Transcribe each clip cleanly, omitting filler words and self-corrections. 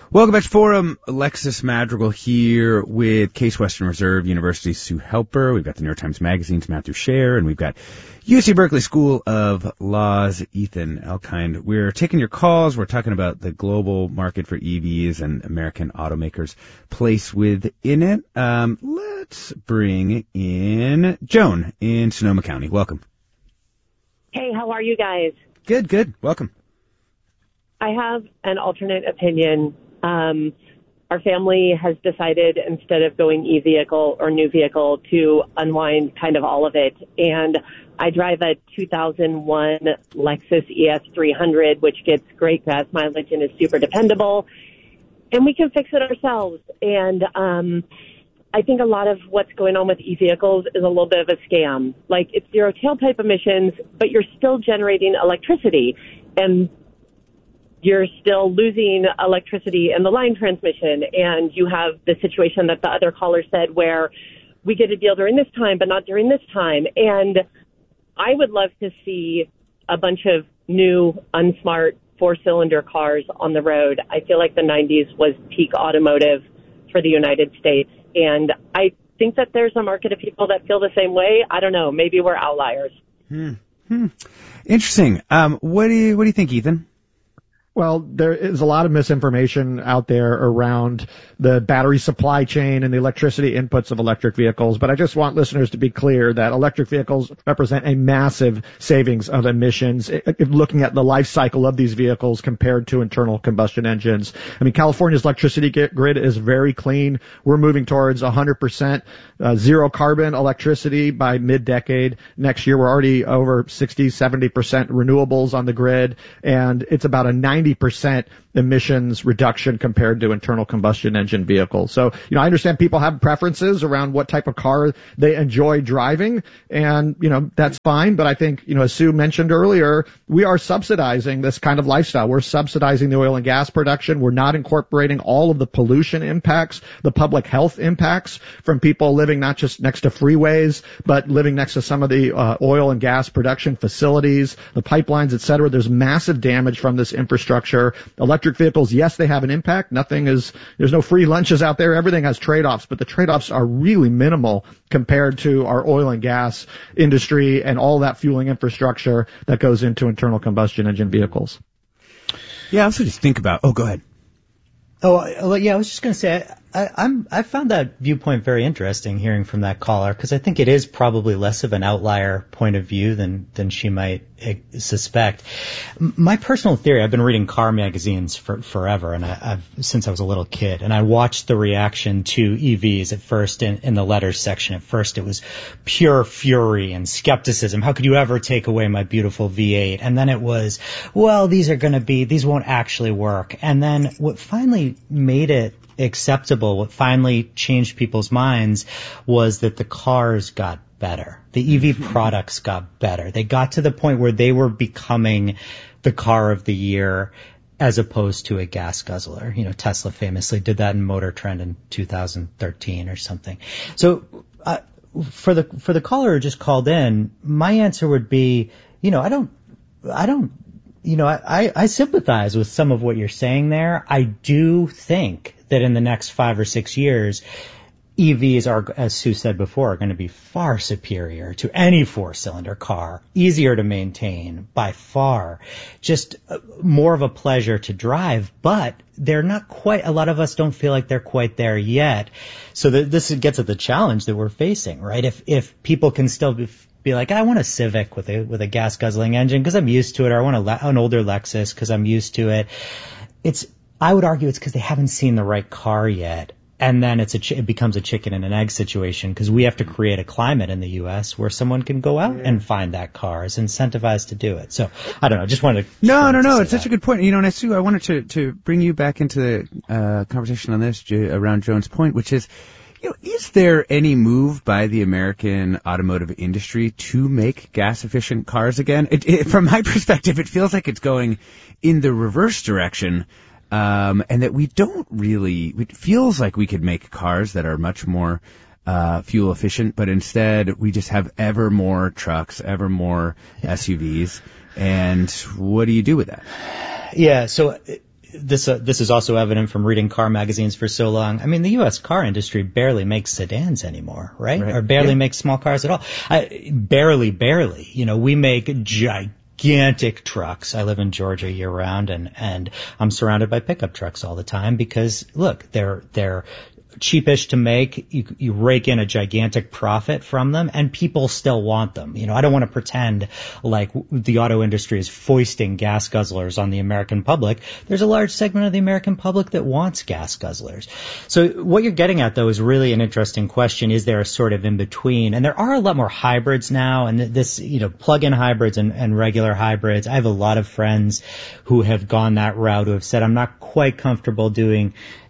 Welcome back to Forum. Alexis Madrigal here with Case Western Reserve University's Sue Helper. We've got the New York Times Magazine's Matthew Scher, and we've got UC Berkeley School of Law's Ethan Elkind. We're taking your calls. We're talking about the global market for EVs and American automakers' place within it. Let's bring in Joan in Sonoma County. Welcome. Hey, how are you guys? Good. Welcome. I have an alternate opinion. Our family has decided, instead of going e-vehicle or new vehicle, to unwind kind of all of it. And I drive a 2001 Lexus ES300, which gets great gas mileage and is super dependable. And we can fix it ourselves. And I think a lot of what's going on with e-vehicles is a little bit of a scam. Like, it's zero tailpipe emissions, but you're still generating electricity. And you're still losing electricity in the line transmission, and you have the situation that the other caller said where we get a deal during this time, but not during this time. And I would love to see a bunch of new, unsmart four-cylinder cars on the road. I feel like the 90s was peak automotive for the United States, and I think that there's a market of people that feel the same way. I don't know. Maybe we're outliers. Interesting. What do you think, Ethan? Well, there is a lot of misinformation out there around the battery supply chain and the electricity inputs of electric vehicles, but I just want listeners to be clear that electric vehicles represent a massive savings of emissions, looking at the life cycle of these vehicles compared to internal combustion engines. I mean, California's electricity grid is very clean. We're moving towards 100% zero carbon electricity by mid-decade. Next year, we're already over 60, 70% renewables on the grid, and it's about a 90% emissions reduction compared to internal combustion engine vehicles. So, I understand people have preferences around what type of car they enjoy driving, and, that's fine. But I think, as Sue mentioned earlier, we are subsidizing this kind of lifestyle. We're subsidizing the oil and gas production. We're not incorporating all of the pollution impacts, the public health impacts from people living not just next to freeways, but living next to some of the oil and gas production facilities, the pipelines, et cetera. There's massive damage from this infrastructure. Electric vehicles, yes, they have an impact. There's no free lunches out there. Everything has trade-offs, but the trade-offs are really minimal compared to our oil and gas industry and all that fueling infrastructure that goes into internal combustion engine vehicles. Yeah, I also just think about, go ahead. Yeah, I was just going to say, I found that viewpoint very interesting, hearing from that caller, because I think it is probably less of an outlier point of view than she might suspect. My personal theory, I've been reading car magazines for forever, and since I was a little kid, and I watched the reaction to EVs at first in the letters section. At first, it was pure fury and skepticism. How could you ever take away my beautiful V8? And then it was, well, these won't actually work. And then what finally made it acceptable, what finally changed people's minds, was that the cars got better. The EV products got better. They got to the point where they were becoming the car of the year as opposed to a gas guzzler. Tesla famously did that in Motor Trend in 2013 or something. So for the caller who just called in, my answer would be, I sympathize with some of what you're saying there. I do think that in the next 5 or 6 years, EVs are, as Sue said before, are going to be far superior to any four-cylinder car, easier to maintain by far, just more of a pleasure to drive, but they're not quite, a lot of us don't feel like they're quite there yet. So this gets at the challenge that we're facing, right? If people can still be like, I want a Civic with a gas guzzling engine because I'm used to it, or I want an older Lexus because I'm used to it. I would argue it's because they haven't seen the right car yet. And then it becomes a chicken and an egg situation, because we have to create a climate in the U.S. where someone can go out and find that car, is incentivized to do it. So I don't know. Just wanted to. No. It's such a good point. And Sue, I wanted to bring you back into the conversation on this around Joan's point, which is, is there any move by the American automotive industry to make gas-efficient cars again? From my perspective, it feels like it's going in the reverse direction. And that we don't really, it feels like we could make cars that are much more fuel efficient, but instead we just have ever more trucks, ever more SUVs. And what do you do with that? Yeah, so this is also evident from reading car magazines for so long. I mean, the U.S. car industry barely makes sedans anymore, right? Or barely makes small cars at all. Barely. You know, we make gigantic trucks. I live in Georgia year round, and I'm surrounded by pickup trucks all the time because, look, they're cheapish to make. You rake in a gigantic profit from them, and people still want them. You know, I don't want to pretend like the auto industry is foisting gas guzzlers on the American public. There's a large segment of the American public that wants gas guzzlers. So what you're getting at, though, is really an interesting question. Is there a sort of in between? And there are a lot more hybrids now, and this, you know, plug-in hybrids and regular hybrids. I have a lot of friends who have gone that route, who have said, I'm not quite comfortable doing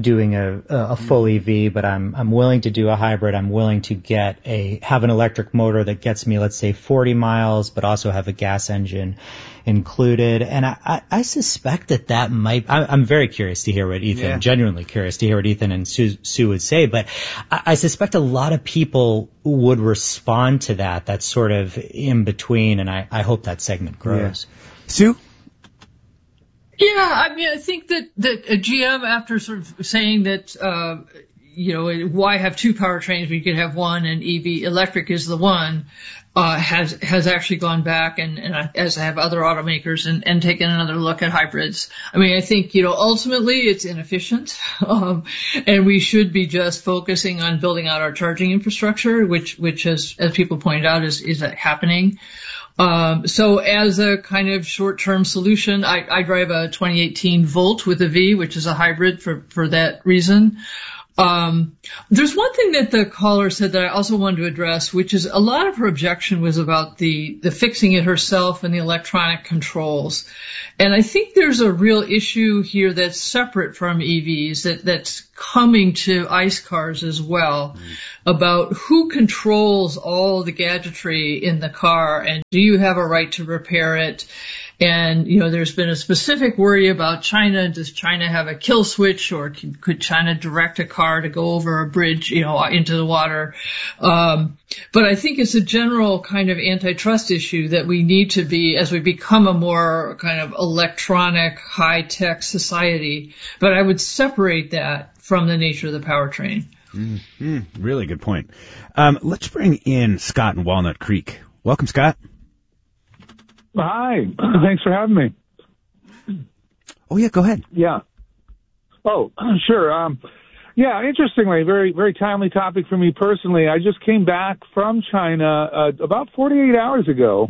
a full EV, but I'm willing to do a hybrid. I'm willing to have an electric motor that gets me, let's say, 40 miles, but also have a gas engine included. And I suspect that might, I'm very curious to hear what Ethan, genuinely curious to hear what Ethan and Sue would say, but I suspect a lot of people would respond to that sort of in between, and I hope that segment grows. Yeah. Sue? Yeah, I mean, I think that GM, after sort of saying that, why have two powertrains when you could have one, and EV electric is the one, has actually gone back and as have other automakers and taken another look at hybrids. I mean, I think, ultimately it's inefficient, and we should be just focusing on building out our charging infrastructure, which as people pointed out is happening. So as a kind of short-term solution, I drive a 2018 Volt with a V, which is a hybrid for that reason. There's one thing that the caller said that I also wanted to address, which is a lot of her objection was about the fixing it herself and the electronic controls. And I think there's a real issue here that's separate from EVs that's coming to ICE cars as well, about who controls all the gadgetry in the car, and do you have a right to repair it? And, there's been a specific worry about China. Does China have a kill switch, or could China direct a car to go over a bridge, into the water? But I think it's a general kind of antitrust issue that we need to be, as we become a more kind of electronic, high-tech society. But I would separate that from the nature of the powertrain. Really good point. Let's bring in Scott in Walnut Creek. Welcome, Scott. Hi. Thanks for having me. Oh, yeah, go ahead. Yeah. Oh, sure. Interestingly, very, very timely topic for me personally. I just came back from China about 48 hours ago.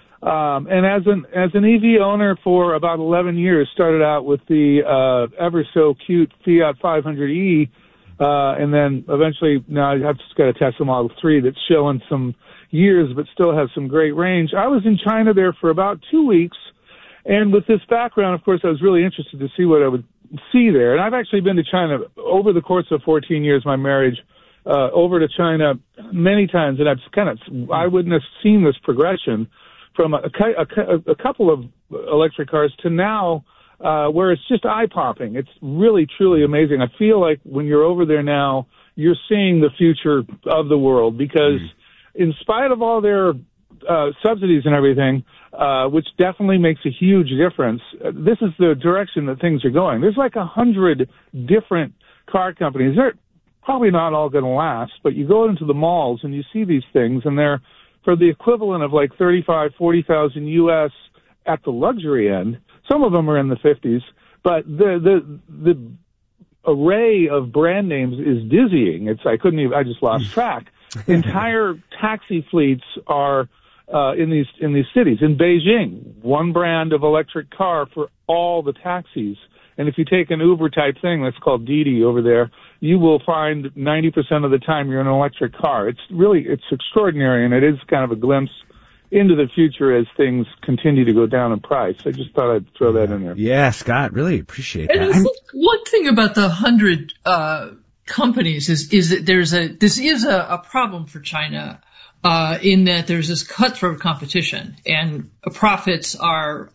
And as an EV owner for about 11 years, started out with the ever so cute Fiat 500e, and then eventually now I've just got a Tesla Model 3 that's showing some years but still has some great range. I was in China there for about 2 weeks, and with this background, of course, I was really interested to see what I would see there. And I've actually been to China over the course of 14 years, my marriage, over to China many times, and I've kind of eyewitness seen this progression from a couple of electric cars to now where it's just eye-popping. It's really, truly amazing. I feel like when you're over there now, you're seeing the future of the world, because in spite of all their subsidies and everything, which definitely makes a huge difference, this is the direction that things are going. There's like 100 different car companies. They're probably not all going to last, but you go into the malls and you see these things, and they're for the equivalent of like 35, 40,000 US at the luxury end. Some of them are in the 50s, but the array of brand names is dizzying. I just lost track. Entire taxi fleets are in these cities. In Beijing, one brand of electric car for all the taxis. And if you take an Uber type thing, that's called Didi over there, you will find 90% of the time you're in an electric car. It's extraordinary, and it is kind of a glimpse into the future as things continue to go down in price. I just thought I'd throw that in there. Yeah, Scott, really appreciate that. And I think one thing about the 100 companies is that this is a problem for China, in that there's this cutthroat competition, and profits are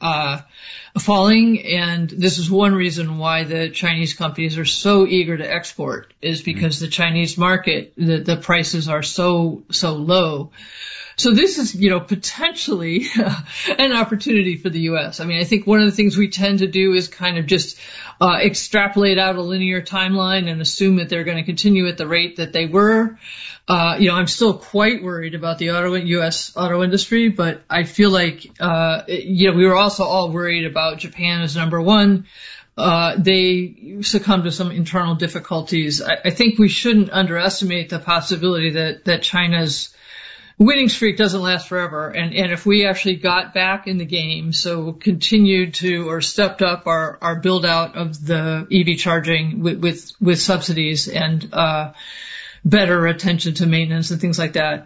falling, and this is one reason why the Chinese companies are so eager to export, is because the Chinese market, the prices are so low. So this is, potentially an opportunity for the U.S. I mean, I think one of the things we tend to do is kind of just extrapolate out a linear timeline and assume that they're going to continue at the rate that they were. I'm still quite worried about the U.S. auto industry, but I feel like, we were also all worried about Japan as number one. They succumbed to some internal difficulties. I think we shouldn't underestimate the possibility that China's winning streak doesn't last forever. And if we actually got back in the game, so continued to or stepped up our build out of the EV charging with subsidies and better attention to maintenance and things like that,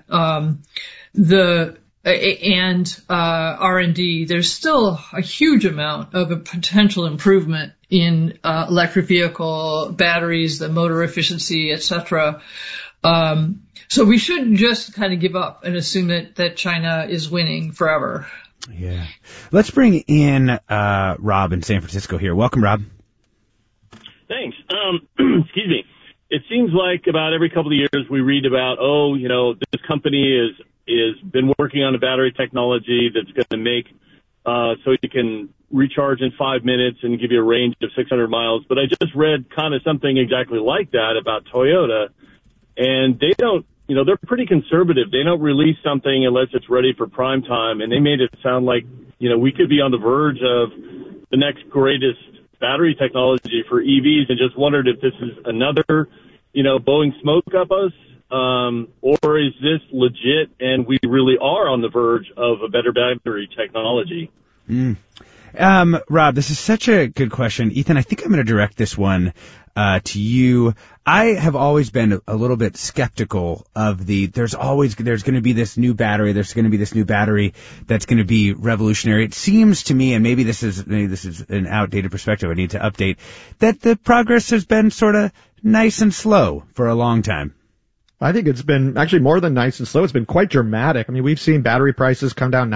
R&D, there's still a huge amount of a potential improvement in electric vehicle batteries, the motor efficiency, etc. So we shouldn't just kind of give up and assume that China is winning forever. Yeah. Let's bring in Rob in San Francisco here. Welcome, Rob. Thanks. Excuse me. It seems like about every couple of years we read about, this company is been working on a battery technology that's going to make so you can recharge in 5 minutes and give you a range of 600 miles. But I just read kind of something exactly like that about Toyota, and they don't, they're pretty conservative. They don't release something unless it's ready for prime time, and they made it sound like, we could be on the verge of the next greatest battery technology for EVs, and just wondered if this is another, blowing smoke up us, or is this legit and we really are on the verge of a better battery technology? Rob, this is such a good question. Ethan, I think I'm going to direct this one to you. I have always been a little bit skeptical of there's going to be this new battery that's going to be revolutionary. It seems to me, and maybe this is an outdated perspective I need to update, that the progress has been sort of nice and slow for a long time. I think it's been actually more than nice and slow. It's been quite dramatic. I mean, we've seen battery prices come down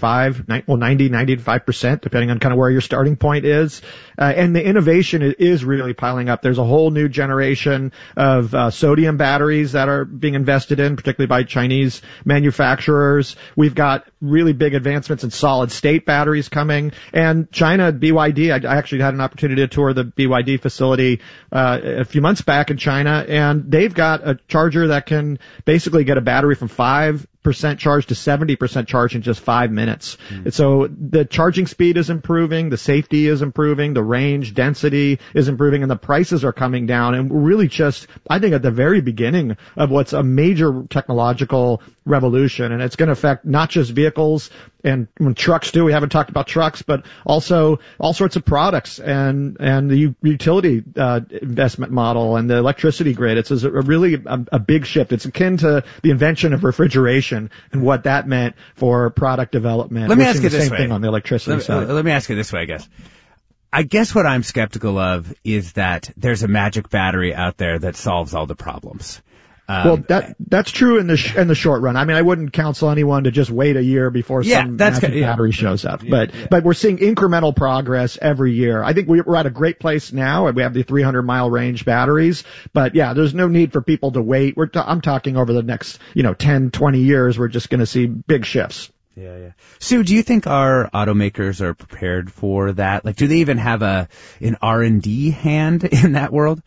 95%, depending on kind of where your starting point is. And the innovation is really piling up. There's a whole new generation of sodium batteries that are being invested in, particularly by Chinese manufacturers. We've got really big advancements in solid state batteries coming. And China, BYD, I actually had an opportunity to tour the BYD facility a few months back in China, and they've got a charger that can basically get a battery from 5% charge to 70% charge in just 5 minutes. And so the charging speed is improving, the safety is improving, the range, density is improving, and the prices are coming down. And we're really just, I think, at the very beginning of what's a major technological revolution. And it's going to affect not just vehicles and trucks too. We haven't talked about trucks, but also all sorts of products and the utility investment model and the electricity grid. It's really a big shift. It's akin to the invention of refrigeration and what that meant for product development. Let me ask you this way. Same thing on the electricity side. Let me ask you this way, I guess what I'm skeptical of is that there's a magic battery out there that solves all the problems. Well, that's true in the short run. I mean, I wouldn't counsel anyone to just wait a year before some magic battery shows up. But we're seeing incremental progress every year. I think we're at a great place now. We have the 300-mile range batteries. But yeah, there's no need for people to wait. I'm talking over the next 10, 20 years. We're just going to see big shifts. Yeah. Sue, do you think our automakers are prepared for that? Like, do they even have an R&D hand in that world?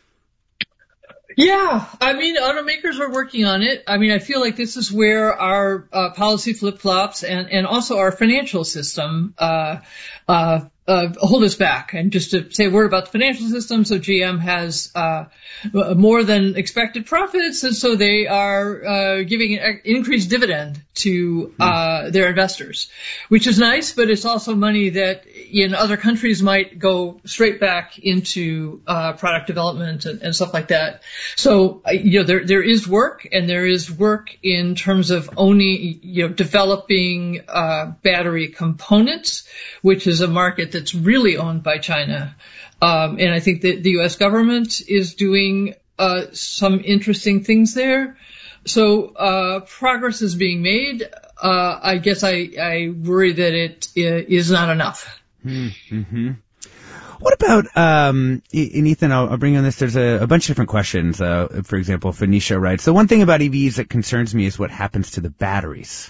Yeah, I mean, automakers are working on it. I mean, I feel like this is where our policy flip-flops and also our financial system hold us back. And just to say a word about the financial system, so GM has more than expected profits, and so they are giving an increased dividend to their investors, which is nice, but it's also money that in other countries might go straight back into product development and stuff like that. So there is work, and there is work in terms of owning, developing battery components, which is a market that's really owned by China. And I think that the U.S. government is doing some interesting things there. So progress is being made. I guess I worry that it is not enough. Mm-hmm. What about, and Ethan, I'll bring on this. There's a bunch of different questions. For example, Phoenicia writes, the one thing about EVs that concerns me is what happens to the batteries.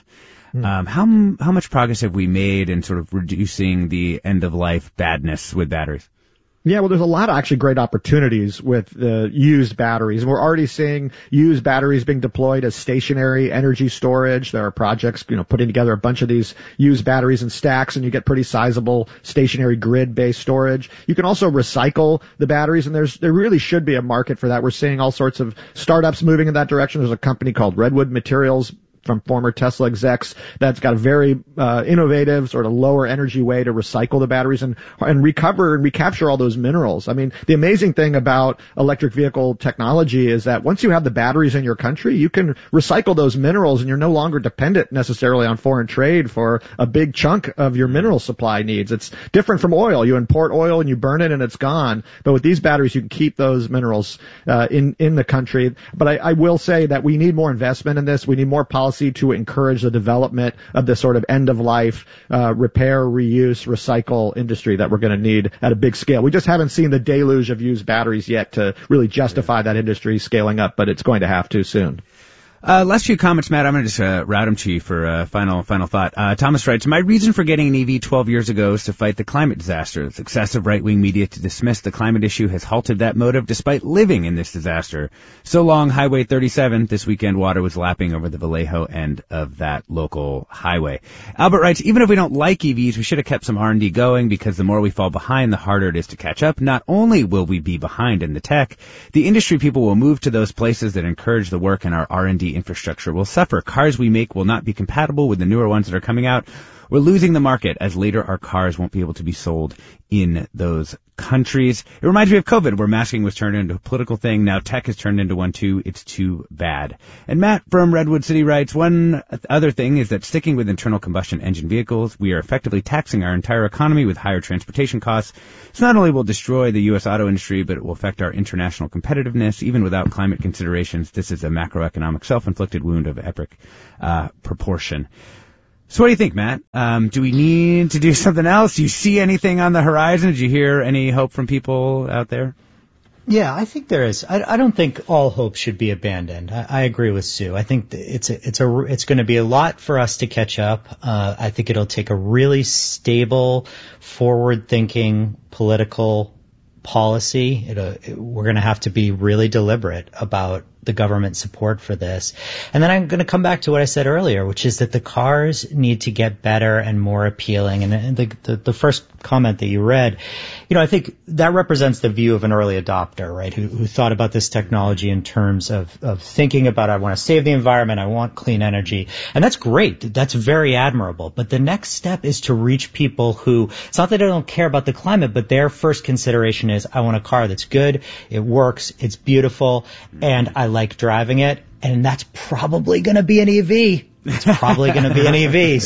How much progress have we made in sort of reducing the end-of-life badness with batteries? Yeah, well, there's a lot of actually great opportunities with the used batteries. We're already seeing used batteries being deployed as stationary energy storage. There are projects, putting together a bunch of these used batteries in stacks, and you get pretty sizable stationary grid-based storage. You can also recycle the batteries, and there really should be a market for that. We're seeing all sorts of startups moving in that direction. There's a company called Redwood Materials from former Tesla execs that's got a very innovative sort of lower energy way to recycle the batteries and recover and recapture all those minerals. I mean, the amazing thing about electric vehicle technology is that once you have the batteries in your country, you can recycle those minerals and you're no longer dependent necessarily on foreign trade for a big chunk of your mineral supply needs. It's different from oil. You import oil and you burn it and it's gone. But with these batteries, you can keep those minerals in the country. But I will say that we need more investment in this. We need more policy to encourage the development of this sort of end-of-life repair, reuse, recycle industry that we're going to need at a big scale. We just haven't seen the deluge of used batteries yet to really justify that industry scaling up, but it's going to have to soon. Last few comments, Matt. I'm going to just route them to you for a final thought. Thomas writes, my reason for getting an EV 12 years ago is to fight the climate disaster. The excessive right-wing media to dismiss the climate issue has halted that motive despite living in this disaster. So long, Highway 37. This weekend, water was lapping over the Vallejo end of that local highway. Albert writes, even if we don't like EVs, we should have kept some R&D going because the more we fall behind, the harder it is to catch up. Not only will we be behind in the tech, the industry people will move to those places that encourage the work, and our R&D infrastructure will suffer. Cars we make will not be compatible with the newer ones that are coming out. We're losing the market as later our cars won't be able to be sold in those countries. It reminds me of COVID, where masking was turned into a political thing. Now tech has turned into one too. It's too bad. And Matt from Redwood City writes, one other thing is that sticking with internal combustion engine vehicles, we are effectively taxing our entire economy with higher transportation costs. This not only will destroy the U.S. auto industry, but it will affect our international competitiveness. Even without climate considerations, this is a macroeconomic self-inflicted wound of epic proportion. So what do you think, Matt? Do we need to do something else? Do you see anything on the horizon? Did you hear any hope from people out there? Yeah, I think there is. I don't think all hope should be abandoned. I agree with Sue. I think it's going to be a lot for us to catch up. I think it'll take a really stable, forward-thinking political policy. We're going to have to be really deliberate about the government support for this. And then I'm going to come back to what I said earlier, which is that the cars need to get better and more appealing. And the first comment that you read, I think that represents the view of an early adopter, right, who thought about this technology in terms of thinking about, I want to save the environment, I want clean energy. And that's great. That's very admirable. But the next step is to reach people who, it's not that they don't care about the climate, but their first consideration is, I want a car that's good, it works, it's beautiful, and I like driving it. And that's probably going to be an EV. It's probably going to be an EV.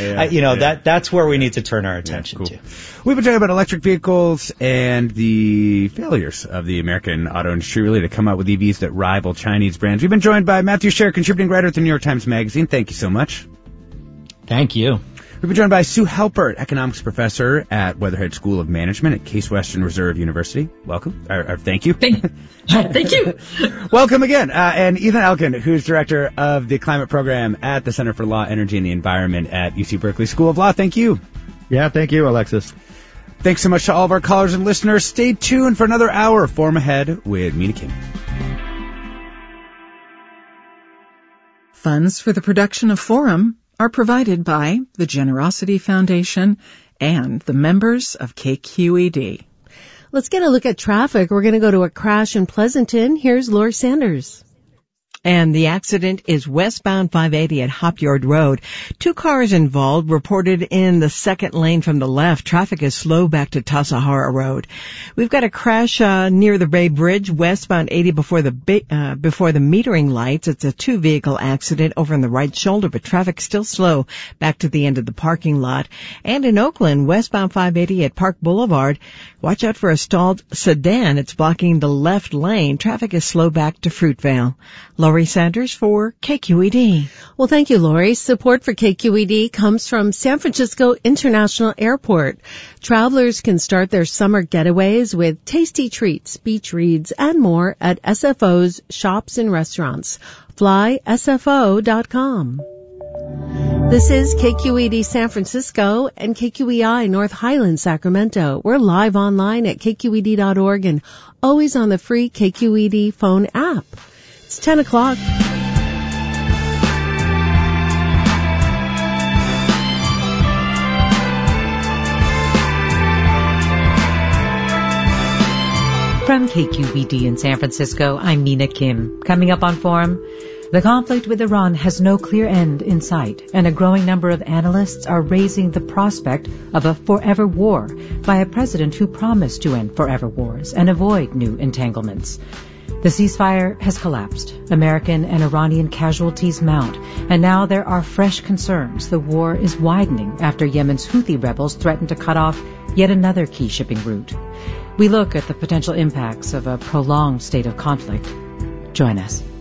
That's where we need to turn our attention to. We've been talking about electric vehicles and the failures of the American auto industry, really, to come out with EVs that rival Chinese brands. We've been joined by Matthew Sher, contributing writer at the New York Times Magazine. Thank you so much. Thank you. We've been joined by Sue Halpert, economics professor at Weatherhead School of Management at Case Western Reserve University. Welcome. Thank you. Thank you. Welcome again. And Ethan Elkin, who's director of the climate program at the Center for Law, Energy, and the Environment at UC Berkeley School of Law. Thank you. Yeah, thank you, Alexis. Thanks so much to all of our callers and listeners. Stay tuned for another hour of Forum Ahead with Mina Kim. Funds for the production of Forum are provided by the Generosity Foundation and the members of KQED. Let's get a look at traffic. We're going to go to a crash in Pleasanton. Here's Laura Sanders. And the accident is westbound 580 at Hopyard Road. 2 cars involved, reported in the second lane from the left. Traffic is slow back to Tassajara Road. We've got a crash near the Bay Bridge, westbound 80 before the metering lights. It's a 2-vehicle accident over on the right shoulder, but traffic still slow back to the end of the parking lot. And in Oakland, westbound 580 at Park Boulevard, watch out for a stalled sedan. It's blocking the left lane. Traffic is slow back to Fruitvale. Laura Lori Sanders for KQED. Well, thank you, Lori. Support for KQED comes from San Francisco International Airport. Travelers can start their summer getaways with tasty treats, beach reads, and more at SFO's shops and restaurants. FlySFO.com. This is KQED San Francisco and KQEI North Highland, Sacramento. We're live online at kqed.org and always on the free KQED phone app. It's 10 o'clock. From KQED in San Francisco, I'm Mina Kim. Coming up on Forum, the conflict with Iran has no clear end in sight, and a growing number of analysts are raising the prospect of a forever war by a president who promised to end forever wars and avoid new entanglements. The ceasefire has collapsed. American and Iranian casualties mount, and now there are fresh concerns the war is widening after Yemen's Houthi rebels threaten to cut off yet another key shipping route. We look at the potential impacts of a prolonged state of conflict. Join us.